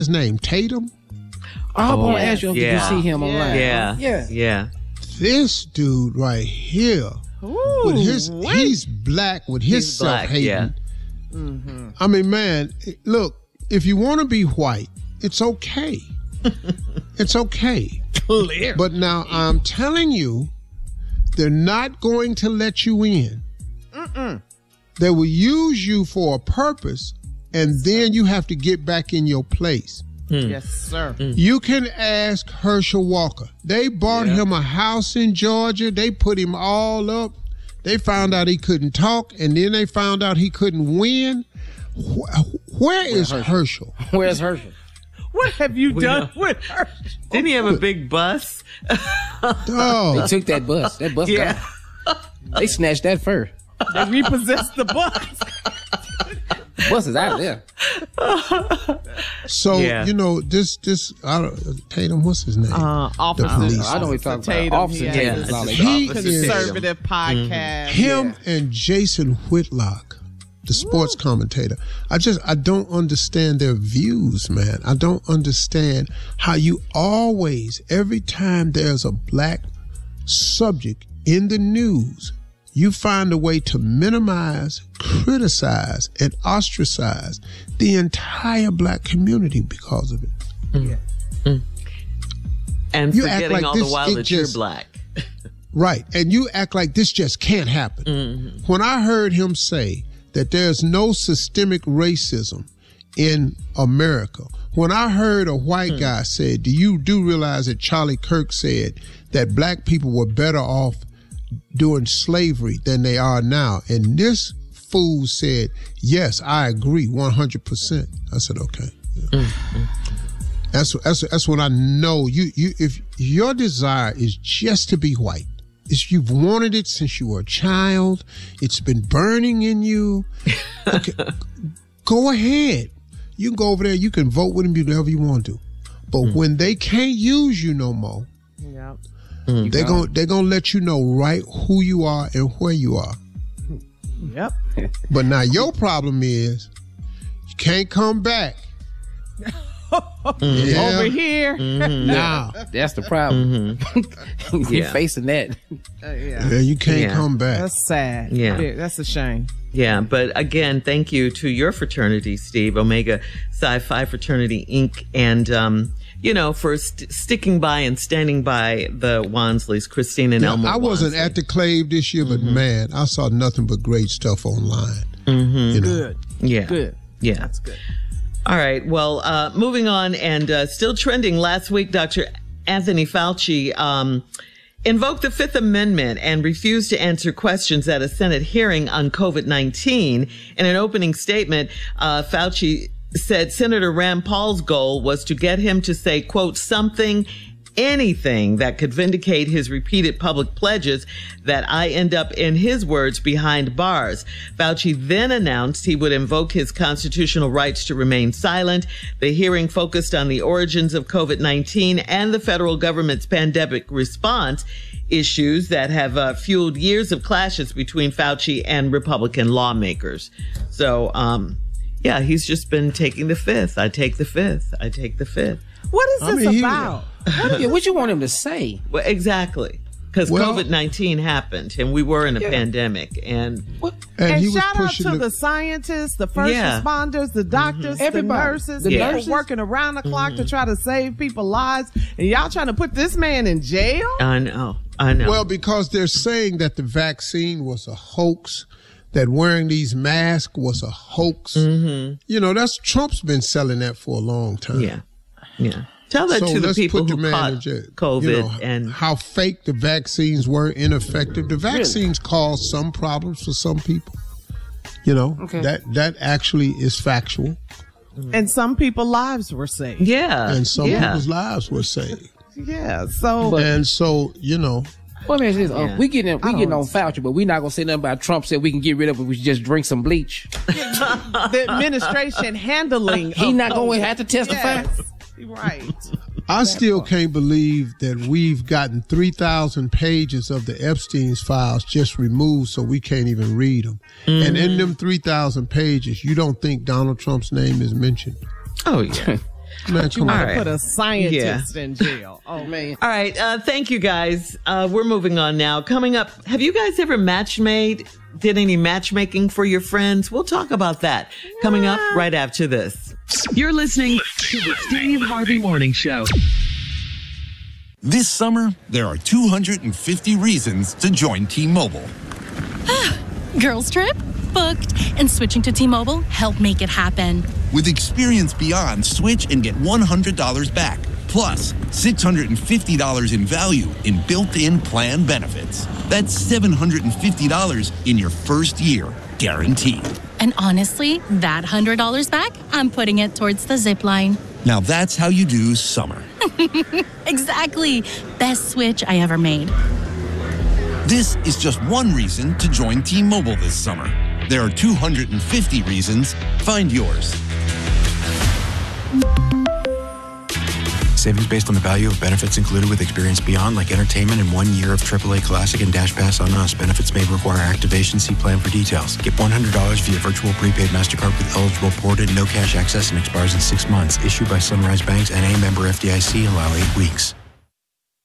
his name? Tatum? I want to ask you, did you see him online? Yeah. This dude right here, with he's black with his self-hating. Yeah. I mean, man, look, if you want to be white, it's okay. It's okay. Clear. But now I'm telling you, they're not going to let you in. They will use you for a purpose, and then you have to get back in your place. Yes, sir. You can ask Herschel Walker. They bought him a house in Georgia. They put him all up. They found out he couldn't talk, and then they found out he couldn't win. Where is Herschel? Where's Herschel? What have you done with Herschel? Didn't he have a big bus? Oh. They took that bus. That bus gone. They snatched that first. They repossessed the bus. The bus is out of there. So, you know, this Tatum, what's his name? Officer. I know we're talking Tatum, about Officer Tatum. He the is conservative podcast. him and Jason Whitlock, the sports commentator. I don't understand their views, man. I don't understand how you always, every time there's a black subject in the news, you find a way to minimize, criticize, and ostracize the entire black community because of it. And You act forgetting like all this, the while it that you're just- black. Right. And you act like this just can't happen. When I heard him say that there's no systemic racism in America, when I heard a white guy say, do you realize that Charlie Kirk said that black people were better off during slavery than they are now? And this fool said, yes, I agree 100%. I said, okay. Yeah. That's when I know if your desire is just to be white, you've wanted it since you were a child, it's been burning in you, okay, go ahead. You can go over there, you can vote with them, you do whatever you want to. But when they can't use you no more, they're gonna let you know right who you are and where you are. Yep. But now your problem is you can't come back. Over here. Now That's the problem. You're facing that. you can't come back. That's sad. Yeah. That's a shame. Yeah, but again, thank you to your fraternity, Steve, Omega Psi Phi Fraternity, Inc., and, for sticking by and standing by the Wansleys, Christine and Elmer I wasn't Wansley. at the Clave this year, but man, I saw nothing but great stuff online. Good. Yeah. Good. Yeah. That's good. All right. Well, moving on, and still trending last week, Dr. Anthony Fauci invoked the Fifth Amendment and refused to answer questions at a Senate hearing on COVID-19. In an opening statement, Fauci said Senator Rand Paul's goal was to get him to say, quote, anything that could vindicate his repeated public pledges that I end up, in his words, behind bars. Fauci then announced he would invoke his constitutional rights to remain silent. The hearing focused on the origins of COVID-19 and the federal government's pandemic response, issues that have fueled years of clashes between Fauci and Republican lawmakers. So, he's just been taking the fifth. I take the fifth. I take the fifth. What is this about? What you want him to say? Well, exactly. Because COVID-19 happened and we were in a pandemic. And he was shout out pushing to the scientists, the first responders, the doctors, the nurses, the people working around the clock to try to save people's lives. And y'all trying to put this man in jail? I know. Well, because they're saying that the vaccine was a hoax, that wearing these masks was a hoax. That's Trump's been selling that for a long time. Yeah. Tell that to the people who caught COVID and how fake the vaccines were, ineffective. The vaccines caused some problems for some people. That actually is factual. And some people's lives were saved. Yeah. And some people's lives were saved. Yeah. So. Well, Let me say this. We getting on Fauci, but we're not gonna say nothing about Trump said we can get rid of it. We should just drink some bleach. The administration handling. He not going to have to testify. Yes. Right. I still can't believe that we've gotten 3,000 pages of the Epstein's files just removed so we can't even read them. And in them 3,000 pages, you don't think Donald Trump's name is mentioned? Oh, yeah. Man, you want to put a scientist in jail. Oh, man. All right. Thank you, guys. We're moving on now. Coming up, have you guys ever did any matchmaking for your friends? We'll talk about that coming up right after this. You're listening to the Steve Harvey Morning Show. This summer, there are 250 reasons to join T-Mobile. Girls trip? Booked. And switching to T-Mobile helped make it happen. With Experience Beyond, switch and get $100 back. Plus, $650 in value in built-in plan benefits. That's $750 in your first year, guaranteed. And honestly, that $100 back, I'm putting it towards the zip line. Now that's how you do summer. Exactly. Best switch I ever made. This is just one reason to join T-Mobile this summer. There are 250 reasons. Find yours. Savings based on the value of benefits included with Experience Beyond, like entertainment and 1 year of AAA Classic and Dash Pass on us. Benefits may require activation. See plan for details. Get $100 via virtual prepaid MasterCard with eligible ported, no cash access, and expires in 6 months. Issued by Sunrise Banks, N.A. member FDIC. Allow 8 weeks.